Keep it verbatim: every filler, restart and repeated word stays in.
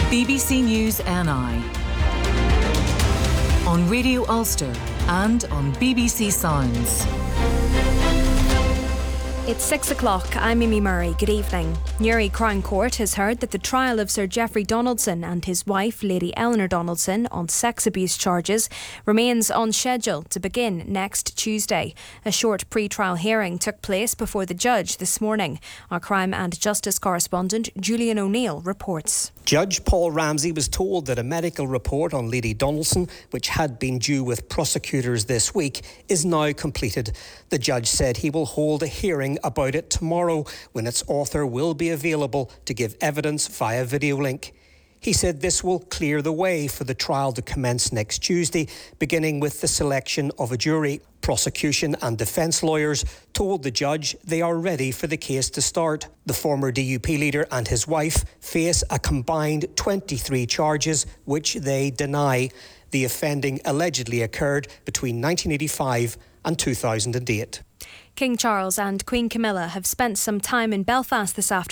B B C News N I on Radio Ulster and on B B C Sounds. It's six o'clock. I'm Amy Murray. Good evening. Newry Crown Court has heard that the trial of Sir Geoffrey Donaldson and his wife, Lady Eleanor Donaldson, on sex abuse charges remains on schedule to begin next Tuesday. A short pre-trial hearing took place before the judge this morning. Our crime and justice correspondent Julian O'Neill reports. Judge Paul Ramsey was told that a medical report on Lady Donaldson, which had been due with prosecutors this week, is now completed. The judge said he will hold a hearing about it tomorrow, when its author will be available to give evidence via video link. He said this will clear the way for the trial to commence next Tuesday, beginning with the selection of a jury. Prosecution and defence lawyers told the judge they are ready for the case to start. The former D U P leader and his wife face a combined twenty-three charges, which they deny. The offending allegedly occurred between nineteen eighty-five and two thousand eight. King Charles and Queen Camilla have spent some time in Belfast this afternoon